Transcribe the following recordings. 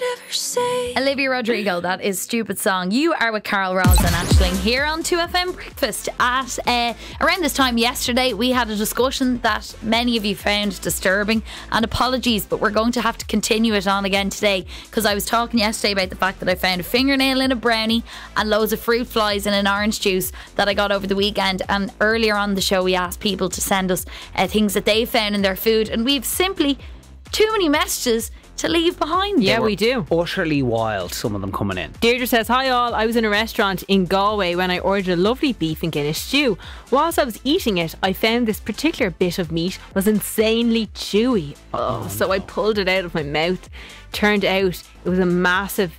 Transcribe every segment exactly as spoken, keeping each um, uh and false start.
ever say. Olivia Rodrigo, that is Stupid Song. You are with Carl Ross and Aisling here on two F M Breakfast. At uh, around this time yesterday, we had a discussion that many of you found disturbing, and apologies, but we're going to have to continue it on again today, because I was talking yesterday about the fact that I found a fingernail in a brownie and loads of fruit flies in an orange juice that I got over the weekend. And earlier on the show, we asked people to send us uh, things that they found in their food, and we've simply too many messages to leave behind. Yeah, we do. Utterly wild, some of them coming in. Deirdre says, hi all, I was in a restaurant in Galway when I ordered a lovely beef and Guinness stew. Whilst I was eating it, I found this particular bit of meat was insanely chewy. Oh, so no. I pulled it out of my mouth. Turned out it was a massive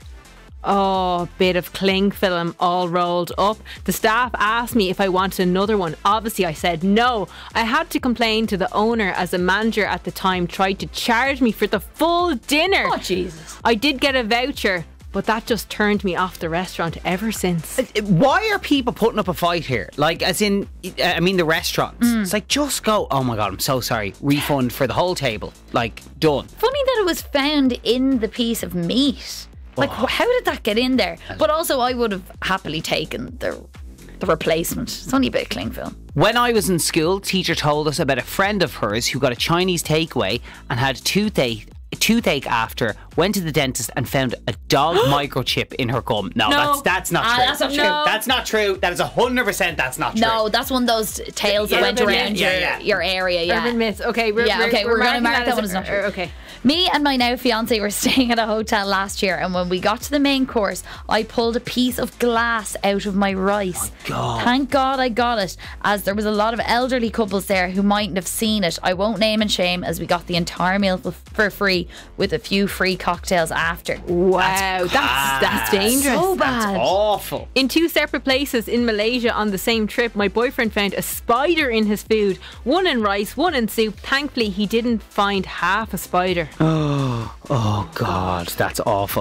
Oh, bit of cling film all rolled up. The staff asked me if I wanted another one. Obviously I said no. I had to complain to the owner, as the manager at the time tried to charge me for the full dinner. Oh Jesus. I did get a voucher, but that just turned me off the restaurant ever since. Why are people putting up a fight here? Like, as in, I mean the restaurants. Mm. It's like, just go, oh my God, I'm so sorry, refund for the whole table. Like, done. Funny that it was found in the piece of meat. Like, oh. How did that get in there? But also, I would have happily taken the the replacement. It's only a bit of cling film. When I was in school, teacher told us about a friend of hers who got a Chinese takeaway and had toothache toothache after, went to the dentist and found a dog microchip in her gum. No, no. that's that's not ah, true. That's not true. No. That's not true. That is one hundred percent that's not true. No, that's one of those tales that went around your, yeah, yeah. your area. Yeah. Urban myths. Okay, we're, yeah, we're, okay, we're, we're going to mark that, that one as not true. Okay. Me and my now fiance were staying at a hotel last year, and when we got to the main course, I pulled a piece of glass out of my rice. Oh God. Thank God I got it, as there was a lot of elderly couples there who mightn't have seen it. I won't name and shame, as we got the entire meal for free with a few free cocktails after. Wow, that's that's, that's dangerous. So bad. That's awful. In two separate places in Malaysia on the same trip, my boyfriend found a spider in his food. One in rice, one in soup. Thankfully, he didn't find half a spider. Oh, oh God, that's awful.